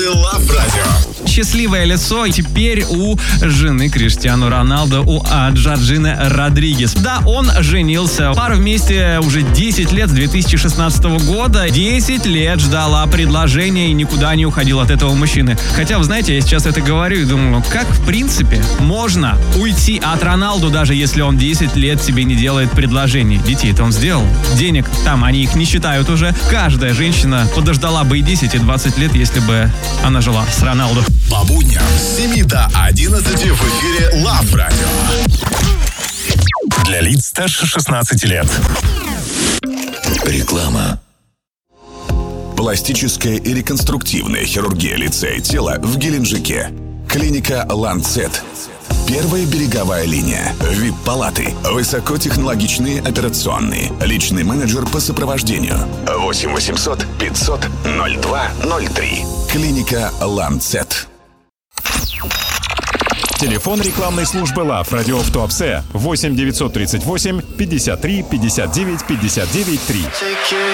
Love Radio. Счастливое лицо теперь у жены Криштиану Роналдо, у Джорджины Родригес. Да, он женился. Пара вместе уже 10 лет, с 2016 года. 10 лет ждала предложения и никуда не уходила от этого мужчины. Хотя, вы знаете, я сейчас это говорю и думаю, как в принципе можно уйти от Роналду, даже если он 10 лет тебе не делает предложений. Детей-то он сделал. Денег там они их не считают уже. Каждая женщина подождала бы и 10, и 20 лет, если бы она жила с Роналду. По будням с 7 до 11 в эфире Love Radio. Для лиц старше 16 лет. Реклама. Пластическая и реконструктивная хирургия лица и тела в Геленджике. Клиника Ланцет. Первая береговая линия. ВИП-палаты. Высокотехнологичные операционные. Личный менеджер по сопровождению. 8 800 500 02 03. Клиника Ланцет. Телефон рекламной службы Love Radio в Туапсе 8 938 53 59 59 3.